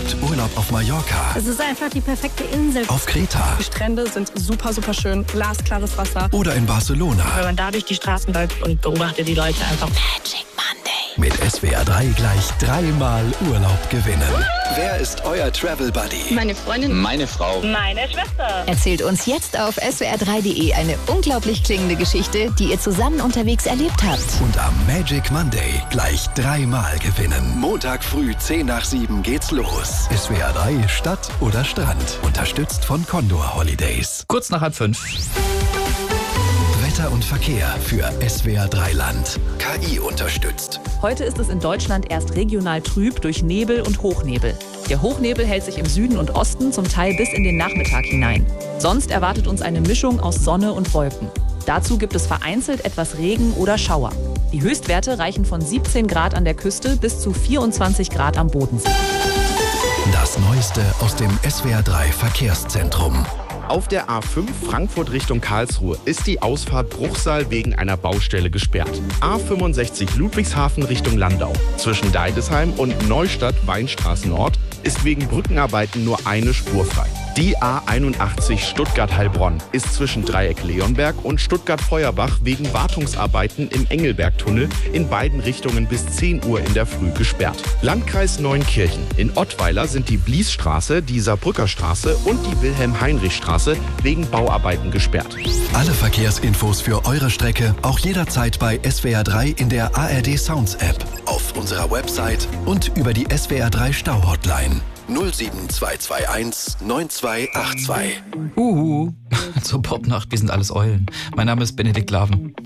erlebt Urlaub auf Mallorca, Es ist einfach die perfekte Insel. auf Kreta Die Strände sind super, super schön. Glasklares Wasser. oder in Barcelona. Wenn man da durch die Straßen läuft und beobachtet die Leute einfach. Magic Monday. Mit SWR 3 gleich 3-mal Urlaub gewinnen. Wer ist euer Travel Buddy? Meine Freundin. Meine Frau. Meine Schwester. Erzählt uns jetzt auf swr3.de eine unglaublich klingende Geschichte, die ihr zusammen unterwegs erlebt habt. Und am Magic Monday gleich 3-mal gewinnen. Montag früh 10 nach 7 geht's los. SWR 3 Stadt oder Strand. Unterstützt von Condor Holidays. Kurz nach 4:30. Wetter und Verkehr für SWR 3 Land. KI unterstützt. Heute ist es in Deutschland erst regional trüb durch Nebel und Hochnebel. Der Hochnebel hält sich im Süden und Osten zum Teil bis in den Nachmittag hinein. Sonst erwartet uns eine Mischung aus Sonne und Wolken. Dazu gibt es vereinzelt etwas Regen oder Schauer. Die Höchstwerte reichen von 17 Grad an der Küste bis zu 24 Grad am Bodensee. Das Neueste aus dem SWR 3 Verkehrszentrum. Auf der A5 Frankfurt Richtung Karlsruhe ist die Ausfahrt Bruchsal wegen einer Baustelle gesperrt. A65 Ludwigshafen Richtung Landau. Zwischen Deidesheim und Neustadt-Weinstraße Nord ist wegen Brückenarbeiten nur eine Spur frei. Die A81 Stuttgart-Heilbronn ist zwischen Dreieck Leonberg und Stuttgart-Feuerbach wegen Wartungsarbeiten im Engelbergtunnel in beiden Richtungen bis 10 Uhr in der Früh gesperrt. Landkreis Neunkirchen. In Ottweiler sind die Bliesstraße, die Saarbrücker Straße und die Wilhelm-Heinrich-Straße wegen Bauarbeiten gesperrt. Alle Verkehrsinfos für eure Strecke auch jederzeit bei SWR 3 in der ARD Sounds App, auf unserer Website und über die SWR 3 Stau-Hotline 07221 9282. Zur Popnacht, wir sind alles Eulen. Mein Name ist Benedikt Laven.